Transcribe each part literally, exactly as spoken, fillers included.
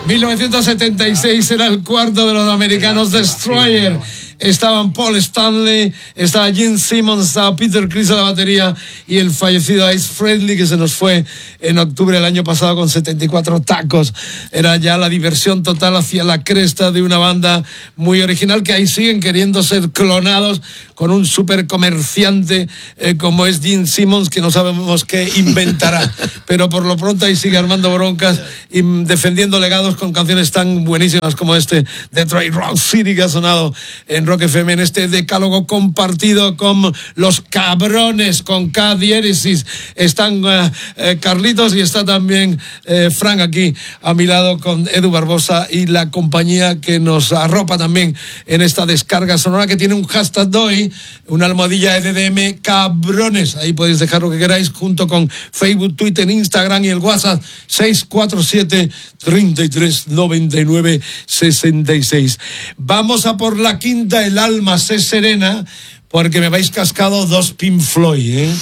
mil novecientos setenta y seis era el cuarto de los americanos Destroyer. Estaban Paul Stanley, estaba Gene Simmons, estaba Peter Criss a la batería y el fallecido Ace Frehley, que se nos fue en octubre del año pasado con setenta y cuatro tacos. Era ya la diversión total hacia la cresta de una banda muy original, que ahí siguen queriendo ser clonados con un super comerciante eh, como es Gene Simmons, que no sabemos qué inventará, pero por lo pronto ahí sigue armando broncas y defendiendo legados con canciones tan buenísimas como este Detroit Rock City, que ha sonado en Rock F M en este decálogo compartido con los cabrones, con K diéresis. Están uh, eh, Carlitos y está también eh, Frank aquí a mi lado con Edu Barbosa y la compañía que nos arropa también en esta descarga sonora, que tiene un hashtag de hoy, una almohadilla E D D M cabrones. Ahí podéis dejar lo que queráis junto con Facebook, Twitter, Instagram y el WhatsApp seis cuatro siete, treinta y tres, noventa y nueve, sesenta y seis. Vamos a por la quinta. El alma se serena, porque me habéis cascado dos Pink Floyd, ¿eh?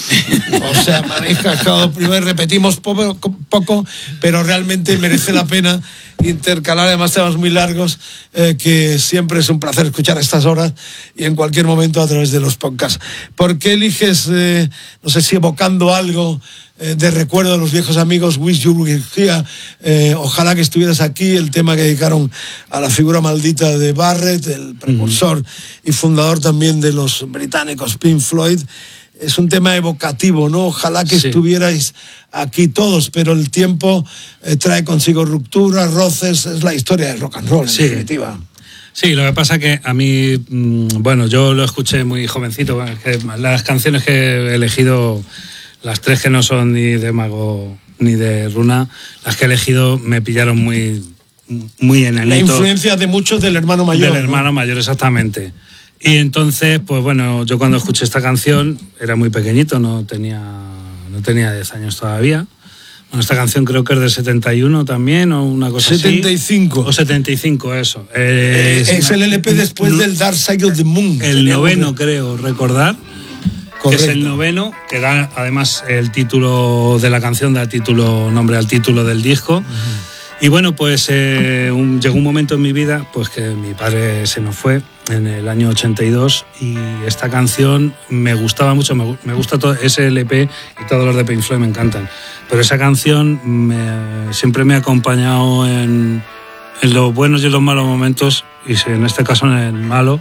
O sea, me habéis cascado primero, repetimos poco, poco, pero realmente merece la pena intercalar, además temas muy largos, eh, que siempre es un placer escuchar a estas horas y en cualquier momento a través de los podcasts. ¿Por qué eliges, eh, no sé si evocando algo eh, de recuerdo de los viejos amigos, Wish You Were Here, eh, ojalá que estuvieras aquí, el tema que dedicaron a la figura maldita de Barrett, el precursor mm. y fundador también de los británicos Pink Floyd? Es un tema evocativo, ¿no? Ojalá que sí. estuvierais aquí todos, pero el tiempo eh, trae consigo rupturas, roces, es la historia del rock and roll, en sí. definitiva. Sí, lo que pasa que a mí, bueno, yo lo escuché muy jovencito, bueno, que las canciones que he elegido, las tres que no son ni de Mago ni de Runa, las que he elegido me pillaron muy, muy enanito. La influencia de muchos del hermano mayor. Del hermano ¿no? mayor, exactamente. Y entonces, pues bueno, yo cuando escuché esta canción era muy pequeñito, no tenía, no tenía diez años todavía. Bueno, esta canción creo que es del setenta y uno también, o una cosa setenta y cinco. así. O setenta y cinco, eso. Eh, es, es el L P después no, del Dark Side of the Moon. El noveno, creo, recordar. Correcto. Que es el noveno, que da además el título de la canción, da título, nombre al título del disco. Uh-huh. Y bueno, pues eh, un, llegó un momento en mi vida pues que mi padre se nos fue en el año ochenta y dos y esta canción me gustaba mucho, me, me gusta todo ese L P y todos los de Pink Floyd me encantan, pero esa canción me, siempre me ha acompañado en, en los buenos y en los malos momentos, y en este caso en el malo,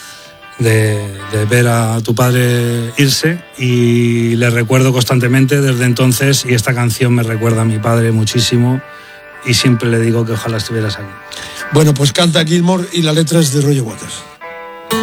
de, de ver a tu padre irse, y le recuerdo constantemente desde entonces, y esta canción me recuerda a mi padre muchísimo. Y siempre le digo que ojalá estuvieras aquí. Bueno, pues canta Gilmour y la letra es de Roger Waters.